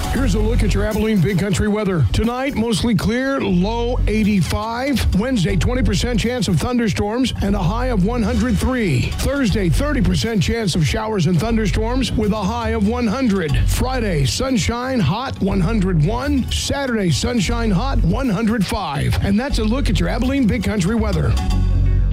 Here's a look at your Abilene Big Country weather. Tonight, mostly clear, low 85. Wednesday, 20% chance of thunderstorms and a high of 103. Thursday, 30% chance of showers and thunderstorms with a high of 100. Friday, sunshine, hot, 101. Saturday, sunshine, hot, 105. And that's a look at your Abilene Big Country weather.